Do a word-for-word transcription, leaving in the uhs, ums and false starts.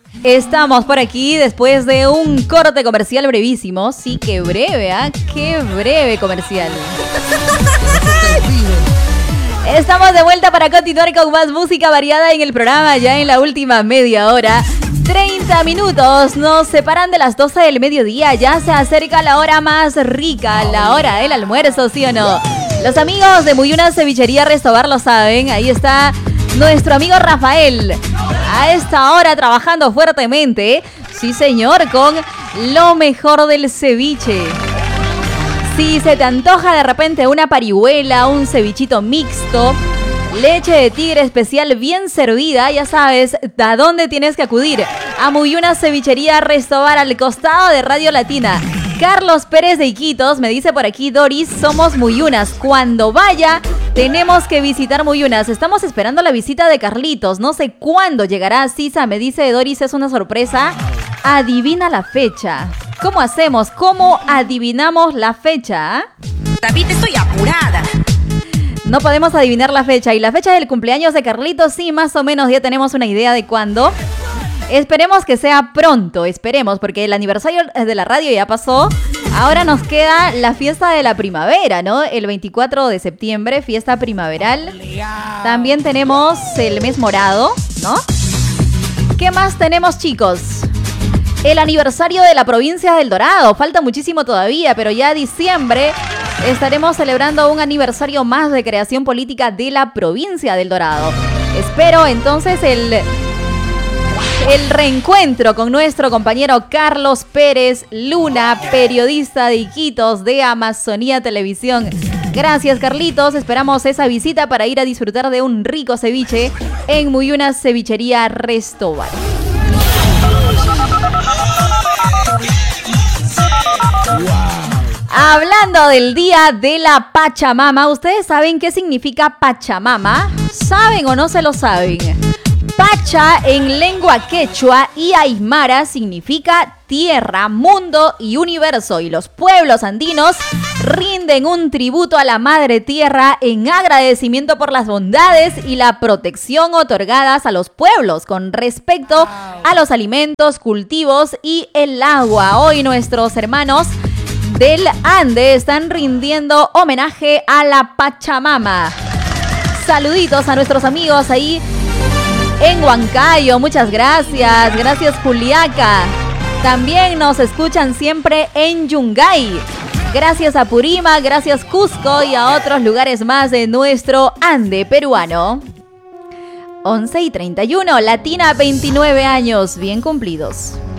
Estamos por aquí después de un corte comercial brevísimo. Sí, qué breve, ¿ah? ¿eh? Qué breve comercial. Estamos de vuelta para continuar con más música variada en el programa ya en la última media hora. treinta minutos nos separan de las doce del mediodía. Ya se acerca la hora más rica, la hora del almuerzo, ¿sí o no? Los amigos de Muyuna Cevichería Restobar lo saben. Ahí está nuestro amigo Rafael. A esta hora trabajando fuertemente. Sí, señor, con lo mejor del ceviche. Si se te antoja de repente una parihuela, un cevichito mixto, leche de tigre especial bien servida, ya sabes a dónde tienes que acudir. A Muyuna Cevichería Restobar, al costado de Radio Latina. Carlos Pérez de Iquitos, me dice por aquí Doris, somos Muyunas. Cuando vaya, tenemos que visitar Muyunas. Estamos esperando la visita de Carlitos. No sé cuándo llegará. Sisa, me dice Doris, es una sorpresa. Adivina la fecha. ¿Cómo hacemos? ¿Cómo adivinamos la fecha? David, estoy apurada. No podemos adivinar la fecha. Y la fecha del cumpleaños de Carlitos, sí, más o menos ya tenemos una idea de cuándo. Esperemos que sea pronto, esperemos, porque el aniversario de la radio ya pasó. Ahora nos queda la fiesta de la primavera, ¿no? El veinticuatro de septiembre, fiesta primaveral. También tenemos el mes morado, ¿no? ¿Qué más tenemos, chicos? El aniversario de la provincia del Dorado. Falta muchísimo todavía, pero ya diciembre estaremos celebrando un aniversario más de creación política de la provincia del Dorado. Espero entonces el... El reencuentro con nuestro compañero Carlos Pérez Luna, periodista de Iquitos de Amazonía Televisión. Gracias, Carlitos. Esperamos esa visita para ir a disfrutar de un rico ceviche en Muyuna Cevichería Restobar. Hablando del Día de la Pachamama, ¿ustedes saben qué significa Pachamama? ¿Saben o no se lo saben? Pacha en lengua quechua y aymara significa tierra, mundo y universo. Y los pueblos andinos rinden un tributo a la madre tierra en agradecimiento por las bondades y la protección otorgadas a los pueblos con respecto a los alimentos, cultivos y el agua. Hoy nuestros hermanos del Ande están rindiendo homenaje a la Pachamama. Saluditos a nuestros amigos ahí en Huancayo, muchas gracias. Gracias, Juliaca. También nos escuchan siempre en Yungay. Gracias a Purima, gracias Cusco y a otros lugares más de nuestro Ande peruano. once y treinta y uno, Latina, veintinueve años, bien cumplidos.